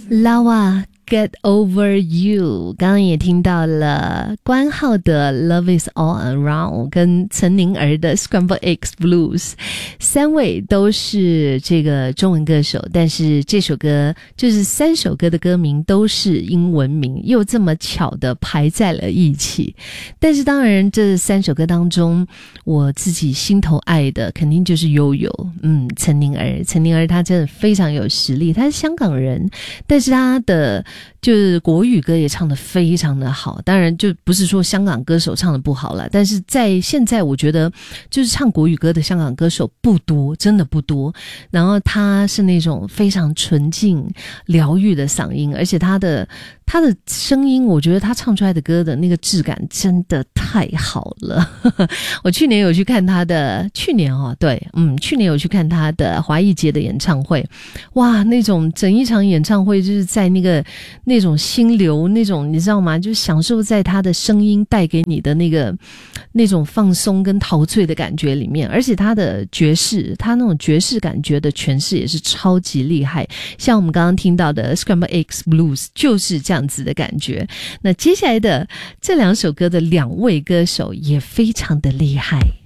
Lawa Get Over You， 刚刚也听到了关浩的 Love Is All Around 跟岑宁儿的 Scrambled Eggs Blues， 三位都是这个中文歌手，但是这首歌就是三首歌的歌名都是英文名，又这么巧的排在了一起。但是当然这三首歌当中我自己心头爱的肯定就是悠悠，岑宁儿她真的非常有实力，她是香港人，但是她的就是国语歌也唱得非常的好，当然就不是说香港歌手唱得不好了，但是在现在我觉得就是唱国语歌的香港歌手不多，真的不多。然后他是那种非常纯净疗愈的嗓音，而且他的声音，我觉得他唱出来的歌的那个质感真的太好了。我去年有去看他的，去年有去看他的华艺节的演唱会，哇，那种整一场演唱会就是在那种心流，那种你知道吗？就是享受在他的声音带给你的那种放松跟陶醉的感觉里面，而且他的爵士，他那种爵士感觉的诠释也是超级厉害。像我们刚刚听到的 Scrambled Eggs Blues 就是这样子的感觉。那接下来的这两首歌的两位歌手也非常的厉害。